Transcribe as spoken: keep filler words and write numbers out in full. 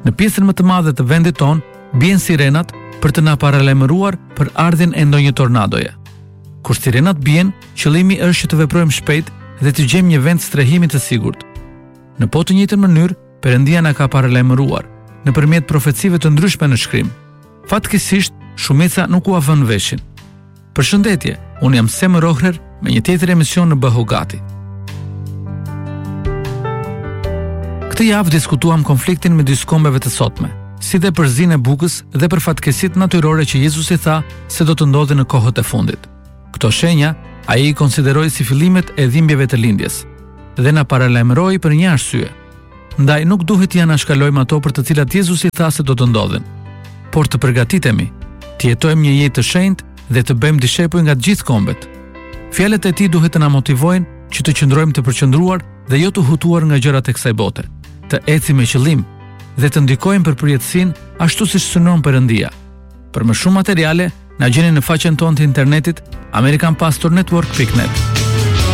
Në pjesën më të madhe të vendit ton bien sirenat për të na paralajmëruar për ardhjen e ndonjë tornadoje. Kur sirenat bien, qëllimi është që të veprojmë shpejt dhe të gjejmë një vend strehimi të sigurt. Në po të njëjtën mënyrë, Perëndia na ka paralajmëruar nëpërmjet profecive të ndryshme në shkrim. Fatkeqësisht, shumica nuk u avën veshin. Përshëndetje, unë jam Semër Ohrer me një tjetër emision në Bëhu Gati. Këtë javë diskutuam konfliktin me dy skombeve të sotme, si dhe përzinë e bukës dhe për fatkeqësitë natyrore që Jezusi tha se do të ndodhin në kohët e fundit. Këto shenja ai i konsideroi si fillimet e dhimbjeve të lindjes dhe na paralajmëroi për një arsye. Ndaj nuk duhet t'ia anashkalojmë ato për të cilat Jezusi tha se do të ndodhin, por të përgatitemi, të jetojmë një jetë të shenjtë dhe të bëjmë dishepuj nga të gjithë kombet. Fjalët e tij duhet të na motivojnë që të qëndrojmë të përqendruar dhe jo të hutuar nga gjërat e kësaj bote, të ecim me qëllim dhe të ndikojmë për përjetësinë ashtu siç synon Perëndia. Për më shumë materiale, na gjeni në faqen tonë të internetit american pastor network dot net.